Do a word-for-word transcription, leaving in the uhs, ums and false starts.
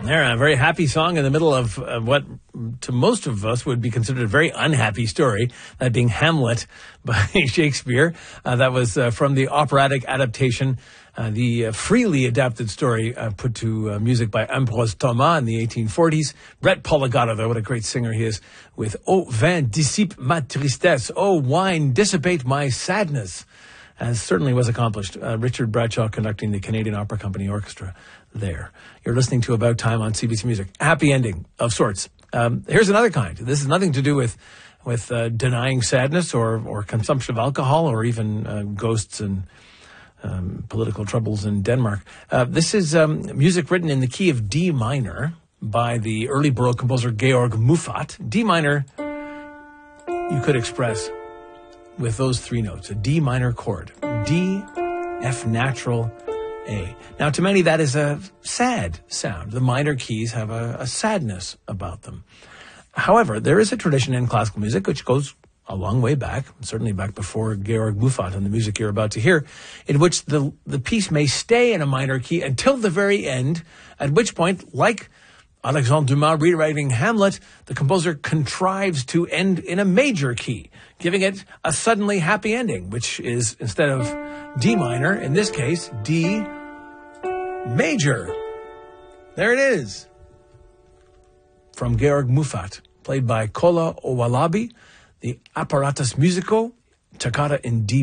There, a very happy song in the middle of uh, what to most of us would be considered a very unhappy story, that being Hamlet by Shakespeare. Uh, that was uh, from the operatic adaptation, uh, the uh, freely adapted story uh, put to uh, music by Ambroise Thomas in the eighteen forties. Brett Poligata, though, what a great singer he is, with "Oh, vin dissipe ma tristesse." Oh, wine, dissipate my sadness. As certainly was accomplished. Uh, Richard Bradshaw conducting the Canadian Opera Company Orchestra there. You're listening to About Time on C B C Music. Happy ending of sorts. Um, here's another kind. This has nothing to do with with uh, denying sadness or, or consumption of alcohol or even uh, ghosts and um, political troubles in Denmark. Uh, this is um, music written in the key of D minor by the early Baroque composer Georg Muffat. D minor, you could express with those three notes, a D minor chord, D, F natural, A. Now, to many, that is a sad sound. The minor keys have a, a sadness about them. However, there is a tradition in classical music which goes a long way back, certainly back before Georg Muffat and the music you're about to hear, in which the, the piece may stay in a minor key until the very end, at which point, like Alexandre Dumas rewriting Hamlet, the composer contrives to end in a major key, giving it a suddenly happy ending, which is, instead of D minor, in this case, D major. There it is. From Georg Muffat, played by Kola Owalabi, the Apparatus Musico, Toccata in D